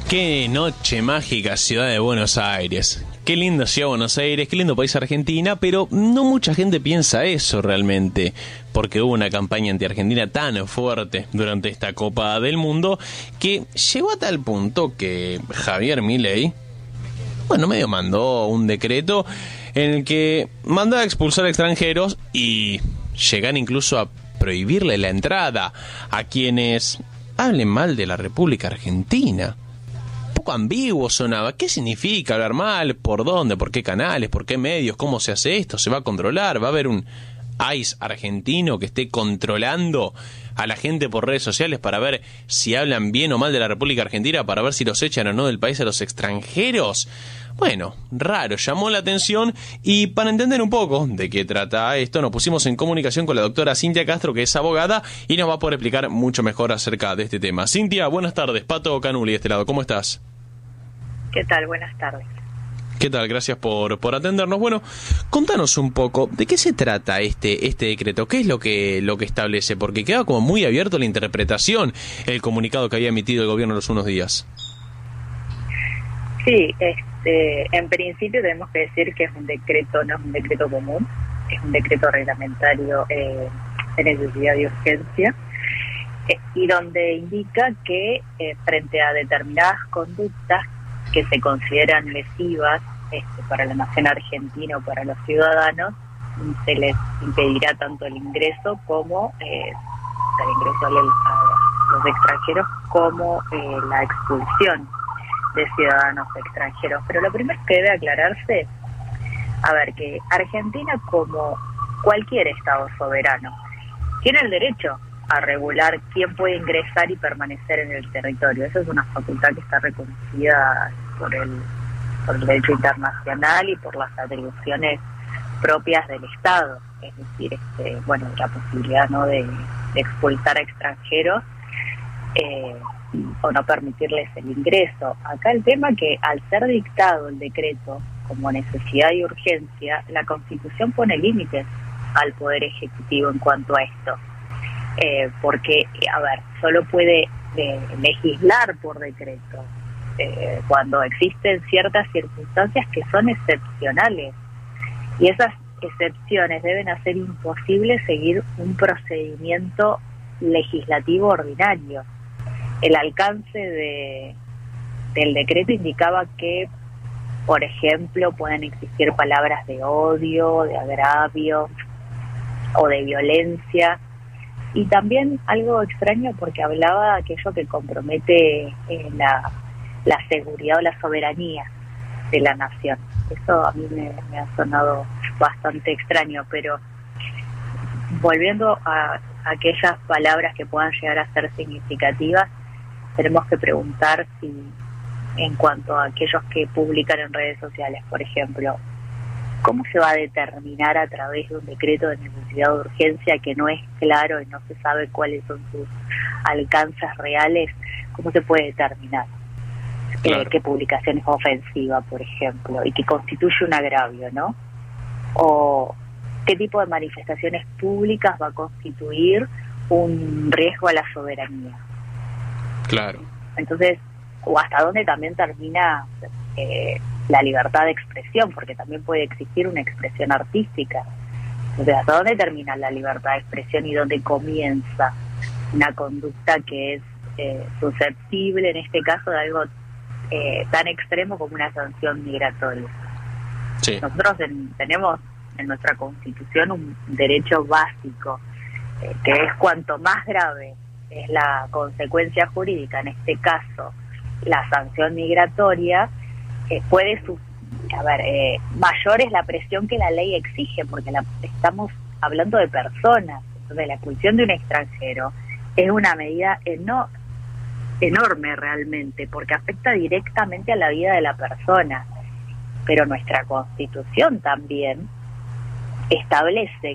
Qué noche mágica, ciudad de Buenos Aires. Qué linda ciudad de Buenos Aires, qué lindo país Argentina, pero no mucha gente piensa eso realmente, porque hubo una campaña anti-argentina tan fuerte durante esta Copa del Mundo que llegó a tal punto que Javier Milei, medio mandó un decreto en el que mandaba a expulsar a extranjeros y llegar incluso a prohibirle la entrada a quienes hablen mal de la República Argentina. Poco ambiguo sonaba. ¿Qué significa hablar mal? ¿Por dónde? ¿Por qué canales? ¿Por qué medios? ¿Cómo se hace esto? ¿Se va a controlar? ¿Va a haber un ICE argentino que esté controlando a la gente por redes sociales para ver si hablan bien o mal de la República Argentina, para ver si los echan o no del país a los extranjeros? Bueno, raro, llamó la atención, y para entender un poco de qué trata esto, nos pusimos en comunicación con la doctora Cintia Castro, que es abogada, y nos va a poder explicar mucho mejor acerca de este tema. Cintia, buenas tardes. Pato Canuli de este lado, ¿cómo estás? ¿Qué tal? Buenas tardes. ¿Qué tal? Gracias por atendernos. Bueno, contanos un poco, ¿de qué se trata este decreto? ¿Qué es lo que establece? Porque queda como muy abierto la interpretación, el comunicado que había emitido el gobierno los unos días. Sí, en principio tenemos que decir que es un decreto, no es un decreto común, es un decreto reglamentario de necesidad de urgencia, y donde indica que frente a determinadas conductas que se consideran lesivas para la nación argentina o para los ciudadanos, se les impedirá tanto el ingreso como el ingreso a los extranjeros, como la expulsión de ciudadanos extranjeros. Pero lo primero que debe aclararse, que Argentina, como cualquier Estado soberano, tiene el derecho a regular quién puede ingresar y permanecer en el territorio. Esa es una facultad que está reconocida por el derecho internacional y por las atribuciones propias del Estado, es decir, la posibilidad, ¿no?, de expulsar a extranjeros o no permitirles el ingreso. Acá el tema que, al ser dictado el decreto como necesidad y urgencia, la Constitución pone límites al Poder Ejecutivo en cuanto a esto. Porque, solo puede legislar por decreto cuando existen ciertas circunstancias que son excepcionales, y esas excepciones deben hacer imposible seguir un procedimiento legislativo ordinario. El alcance del decreto indicaba que, por ejemplo, pueden existir palabras de odio, de agravio o de violencia. Y también algo extraño, porque hablaba de aquello que compromete la seguridad o la soberanía de la nación. Eso a mí me ha sonado bastante extraño, pero volviendo a aquellas palabras que puedan llegar a ser significativas, tenemos que preguntar si, en cuanto a aquellos que publican en redes sociales, por ejemplo, ¿cómo se va a determinar a través de un decreto de necesidad de urgencia que no es claro y no se sabe cuáles son sus alcances reales? ¿Cómo se puede determinar qué publicación es ofensiva, por ejemplo, y que constituye un agravio, ¿no? O qué tipo de manifestaciones públicas va a constituir un riesgo a la soberanía? Claro. Entonces, o hasta dónde también termina la libertad de expresión, porque también puede existir una expresión artística. Entonces, ¿hasta dónde termina la libertad de expresión y dónde comienza una conducta que es susceptible, en este caso, de algo tan extremo como una sanción migratoria? Sí. Nosotros tenemos en nuestra Constitución un derecho básico, que es cuanto más grave es la consecuencia jurídica, en este caso la sanción migratoria, mayor es la presión que la ley exige, porque estamos hablando de personas. Entonces, la expulsión de un extranjero es una medida enorme realmente, porque afecta directamente a la vida de la persona. Pero nuestra Constitución también establece